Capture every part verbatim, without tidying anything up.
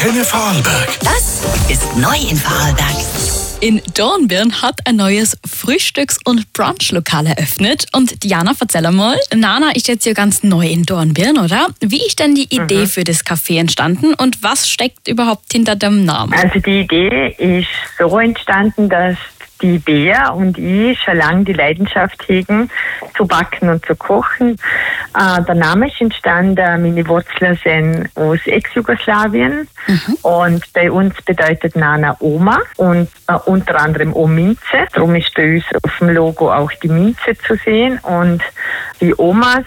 Antenne Vorarlberg. Das ist neu in Vorarlberg. In Dornbirn hat ein neues Frühstücks- und Brunch-Lokal eröffnet. Und Diana, erzähl mal, Nana ist jetzt ja ganz neu in Dornbirn, oder? Wie ist denn die Idee mhm. für das Café entstanden und was steckt überhaupt hinter dem Namen? Also die Idee ist so entstanden, dass die Bea und ich schon lange die Leidenschaft hegen, zu backen und zu kochen. Äh, der Name ist entstanden, meine Wurzeln sind aus Ex-Jugoslawien mhm. und bei uns bedeutet Nana Oma und äh, unter anderem auch Minze. Darum ist bei uns auf dem Logo auch die Minze zu sehen und die Omas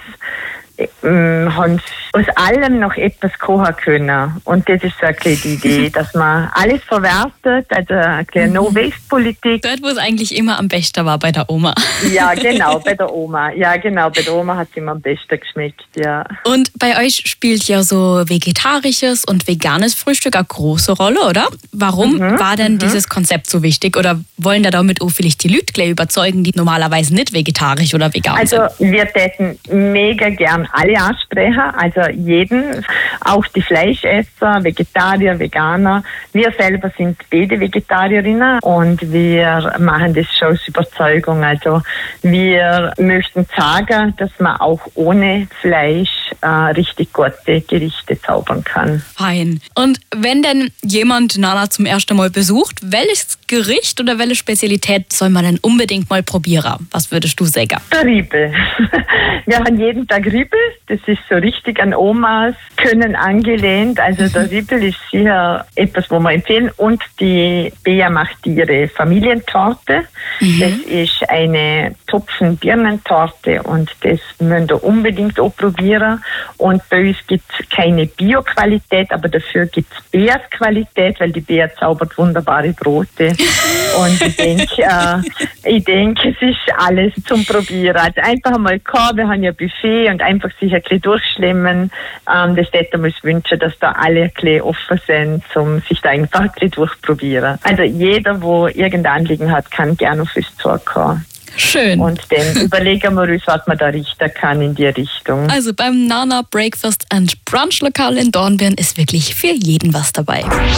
Ähm, haben aus allem noch etwas kochen können. Und das ist so eine kleine Idee, dass man alles verwertet, also eine kleine No-Waste-Politik. Dort, wo es eigentlich immer am besten war, bei der Oma. Ja, genau, bei der Oma. Ja, genau, bei der Oma hat es immer am besten geschmeckt, ja. Und bei euch spielt ja so vegetarisches und veganes Frühstück eine große Rolle, oder? Warum mhm, war denn mhm. dieses Konzept so wichtig? Oder wollen da damit auch vielleicht die Leute gleich überzeugen, die normalerweise nicht vegetarisch oder vegan also, sind? Also wir täten mega gern alle ansprechen, also jeden, auch die Fleischesser, Vegetarier, Veganer. Wir selber sind beide Vegetarierinnen und wir machen das schon aus Überzeugung. Also wir möchten sagen, dass man auch ohne Fleisch äh, richtig gute Gerichte zaubern kann. Fein. Und wenn denn jemand Nana zum ersten Mal besucht, welches Gericht oder welche Spezialität soll man denn unbedingt mal probieren? Was würdest du sagen? Der Riebel. Wir haben jeden Tag Riebel. Das ist so richtig an Omas Können angelehnt. Also der Riebel ist sicher etwas, wo wir empfehlen. Und die Bea macht ihre Familientorte. Mhm. Das ist eine Topfen-Birnentorte und das müssen wir unbedingt auch probieren. Und bei uns gibt es keine Bio-Qualität, aber dafür gibt es Beas-Qualität, weil die Bea zaubert wunderbare Brote. Und ich denke, äh, ich denke, es ist alles zum Probieren. Also einfach mal kommen, wir haben ja Buffet und einfach sich ein bisschen durchschlemmen. Ähm, das hätte man sich wünschen, dass da alle ein bisschen offen sind, um sich da einfach ein bisschen durchprobieren. Also jeder, der irgendein Anliegen hat, kann gerne auf uns zukommen. Schön. Und dann überlegen wir uns, was man da richten kann in die Richtung. Also beim Nana Breakfast and Brunch Lokal in Dornbirn ist wirklich für jeden was dabei.